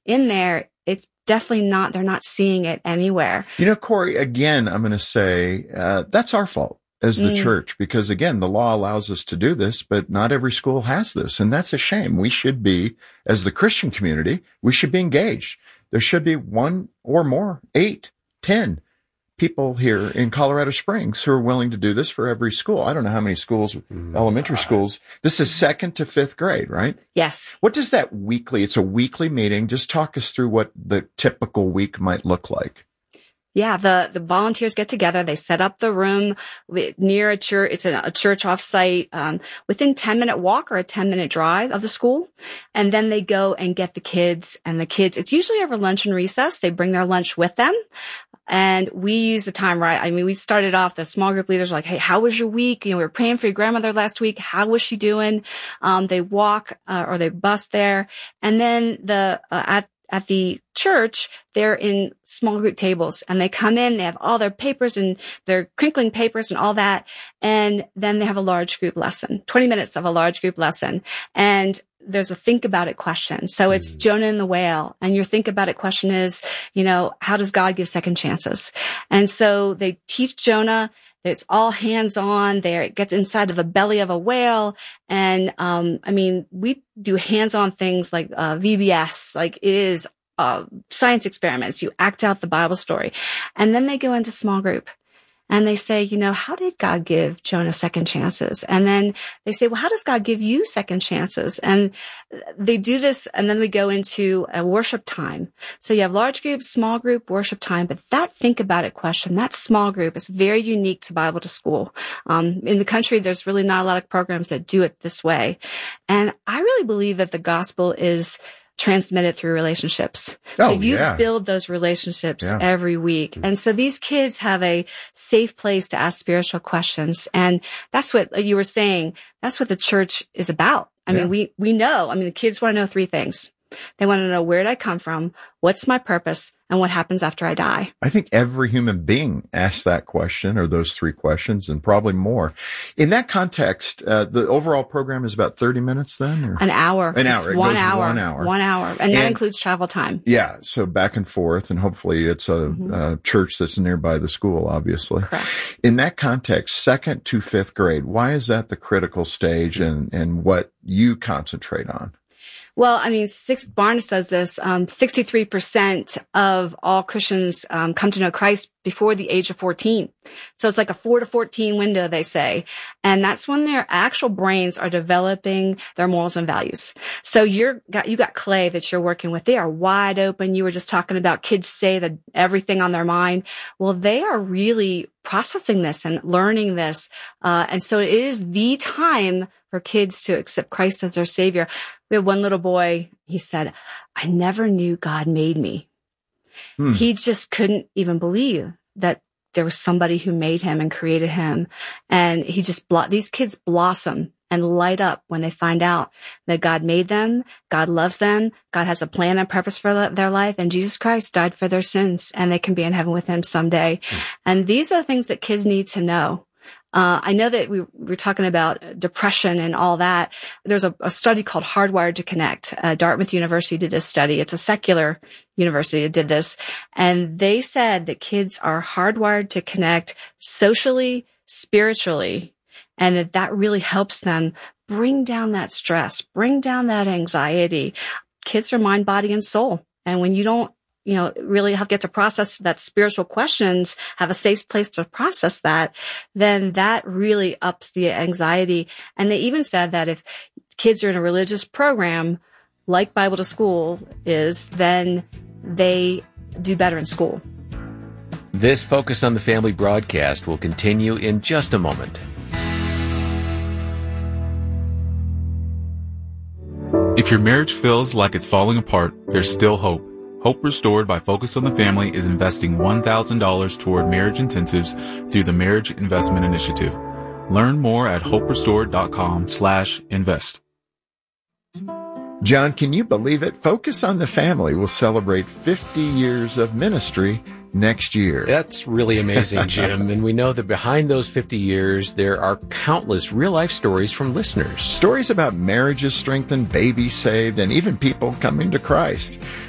in there, it's definitely not, they're not seeing it anywhere. Corey, again, I'm going to say, that's our fault as the church, because again, the law allows us to do this, but not every school has this. And that's a shame. We should be, as the Christian community, we should be engaged. There should be 1 or more, 8, 10 people here in Colorado Springs who are willing to do this for every school. I don't know how many schools, elementary schools. This is 2nd to 5th grade, right? Yes. What does that weekly, it's a weekly meeting. Just talk us through what the typical week might look like. Yeah, the volunteers get together. They set up the room near a church. It's a church off-site, within 10-minute walk or a 10-minute drive of the school. And then they go and get the kids, it's usually over lunch and recess. They bring their lunch with them. And we use the time, right? I mean, we started off, the small group leaders were like, hey, how was your week? We were praying for your grandmother last week. How was she doing? They walk, or they bus there. And then at the church, they're in small group tables, and they come in, they have all their papers and their crinkling papers and all that. And then they have a large group lesson, 20 minutes of a large group lesson. And there's a think about it question. So it's Jonah and the whale. And your think about it question is, how does God give second chances? And so they teach Jonah. It's all hands on there. It gets inside of the belly of a whale. And, we do hands on things like, VBS, like it is, science experiments. You act out the Bible story. And then they go into small group. And they say, how did God give Jonah second chances? And then they say, well, how does God give you second chances? And they do this, and then we go into a worship time. So you have large group, small group, worship time. But that think about it question, that small group is very unique to Bible to School. In the country, there's really not a lot of programs that do it this way. And I really believe that the gospel is transmitted through relationships. So you build those relationships every week. And so these kids have a safe place to ask spiritual questions. And that's what you were saying. That's what the church is about. I mean, we know, the kids want to know 3 things. They want to know, where did I come from? What's my purpose? And what happens after I die? I think every human being asks that question, or those 3 questions, and probably more. In that context, the overall program is about 30 minutes then? Or? An hour. An hour. It goes 1 hour. 1 hour. And that includes travel time. Yeah. So back and forth, and hopefully it's a church that's nearby the school, obviously. Correct. In that context, 2nd to 5th grade, why is that the critical stage, and what you concentrate on? Well, Barnes says this, 63% of all Christians come to know Christ before the age of 14. So it's like a 4 to 14 window, they say. And that's when their actual brains are developing their morals and values. So you got clay that you're working with. They are wide open. You were just talking about kids say that everything on their mind. Well, they are really processing this and learning this. And so it is the time for kids to accept Christ as their savior. We had one little boy, he said, I never knew God made me. He just couldn't even believe that there was somebody who made him and created him. And he just, these kids blossom and light up when they find out that God made them, God loves them, God has a plan and purpose for their life, and Jesus Christ died for their sins, and they can be in heaven with him someday. And these are the things that kids need to know. I know that we were talking about depression and all that. There's a study called Hardwired to Connect. Dartmouth University did this study. It's a secular university that did this. And they said that kids are hardwired to connect socially, spiritually, and that really helps them bring down that stress, bring down that anxiety. Kids are mind, body, and soul. And when you don't really get to process that spiritual questions, have a safe place to process that, then that really ups the anxiety. And they even said that if kids are in a religious program like Bible to School is, then they do better in school. This Focus on the Family broadcast will continue in just a moment. If your marriage feels like it's falling apart, there's still hope. Hope Restored by Focus on the Family is investing $1,000 toward marriage intensives through the Marriage Investment Initiative. Learn more at hoperestored.com/invest. John, can you believe it? Focus on the Family will celebrate 50 years of ministry next year. That's really amazing, Jim. And we know that behind those 50 years, there are countless real-life stories from listeners. Stories about marriages strengthened, babies saved, and even people coming to Christ.